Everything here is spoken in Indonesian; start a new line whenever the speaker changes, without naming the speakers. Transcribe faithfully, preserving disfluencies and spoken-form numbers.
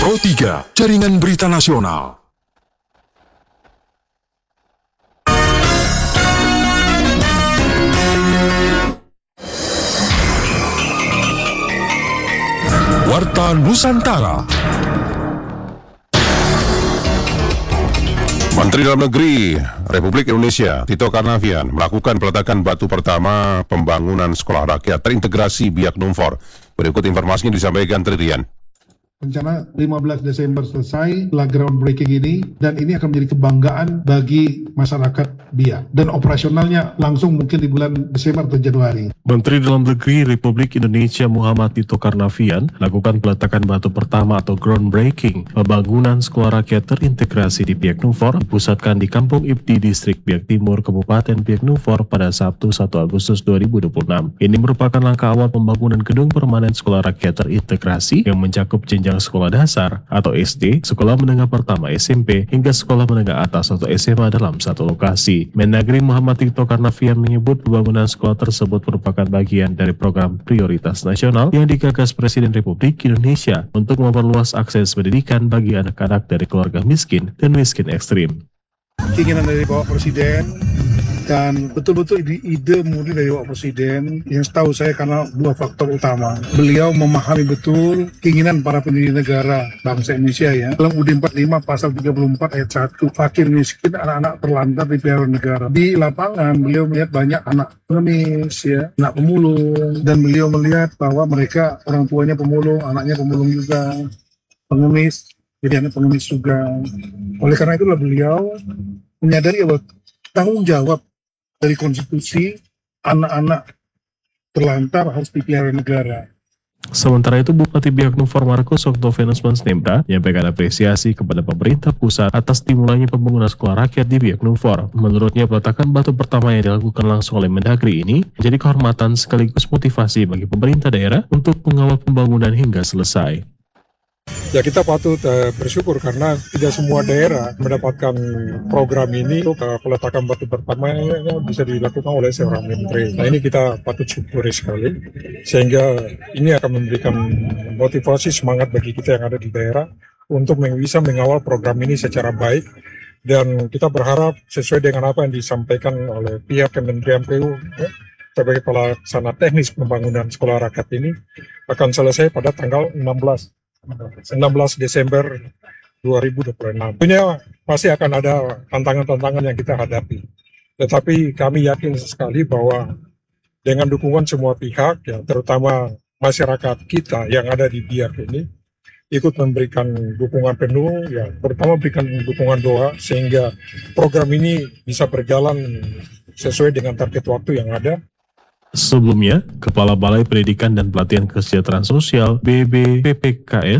Pro tiga, Jaringan Berita Nasional. Warta Nusantara.
Menteri Dalam Negeri Republik Indonesia Tito Karnavian melakukan peletakan batu pertama pembangunan sekolah rakyat terintegrasi Biak Numfor. Berikut informasinya disampaikan Tririan.
Rencana lima belas Desember selesai setelah groundbreaking ini, dan ini akan menjadi kebanggaan bagi masyarakat Biak. Dan operasionalnya langsung mungkin di bulan Desember atau Januari.
Menteri Dalam Negeri Republik Indonesia Muhammad Tito Karnavian melakukan peletakan batu pertama atau groundbreaking pembangunan sekolah rakyat terintegrasi di Biak Numfor, dipusatkan di Kampung Ibti, Distrik Biak Timur, Kabupaten Biak Numfor pada Sabtu satu Agustus dua ribu dua puluh enam. Ini merupakan langkah awal pembangunan gedung permanen sekolah rakyat terintegrasi yang mencakup jenjang sekolah dasar atau S D, sekolah menengah pertama S M P, hingga sekolah menengah atas atau S M A dalam satu lokasi. Mendagri Muhammad Tito Karnavian menyebut pembangunan sekolah tersebut merupakan bagian dari program prioritas nasional yang digagas Presiden Republik Indonesia untuk memperluas akses pendidikan bagi anak-anak dari keluarga miskin dan miskin ekstrim.
Keinginan dari Bapak Presiden, dan betul-betul ide, ide murni dari Bapak Presiden yang setahu saya karena dua faktor utama. Beliau memahami betul keinginan para pendiri negara bangsa Indonesia ya. Dalam U D empat puluh lima pasal tiga puluh empat ayat satu, fakir miskin anak-anak terlantar di pihak negara. Di lapangan beliau melihat banyak anak pengemis ya, anak pemulung, dan beliau melihat bahwa mereka orang tuanya pemulung, anaknya pemulung juga, pengemis, jadi anak pengemis juga. Oleh karena itulah beliau menyadari bahwa tanggung jawab dari konstitusi, anak-anak terlantar harus dipelihara negara.
Sementara itu, Bupati Biak Numfor Markus Octavianus Mansnembra menyampaikan apresiasi kepada pemerintah pusat atas dimulainya pembangunan sekolah rakyat di Biak Numfor. Menurutnya, peletakan batu pertama yang dilakukan langsung oleh Mendagri ini menjadi kehormatan sekaligus motivasi bagi pemerintah daerah untuk mengawal pembangunan hingga selesai.
Ya, kita patut uh, bersyukur karena tidak semua daerah mendapatkan program ini. Untuk uh, peletakan batu pertamanya bisa dilakukan oleh seorang menteri. Nah, ini kita patut syukuri sekali, sehingga ini akan memberikan motivasi semangat bagi kita yang ada di daerah untuk bisa mengawal program ini secara baik. Dan kita berharap sesuai dengan apa yang disampaikan oleh pihak Kementerian P U ya, sebagai pelaksana teknis pembangunan sekolah rakyat ini akan selesai pada tanggal enam belas Desember dua ribu dua puluh enam. Tentunya masih akan ada tantangan-tantangan yang kita hadapi. Tetapi kami yakin sekali bahwa dengan dukungan semua pihak, ya, terutama masyarakat kita yang ada di Biak ini, ikut memberikan dukungan penuh, ya, terutama berikan dukungan doa, sehingga program ini bisa berjalan sesuai dengan target waktu yang ada.
Sebelumnya, Kepala Balai Pendidikan dan Pelatihan Kesejahteraan Sosial B B P P K S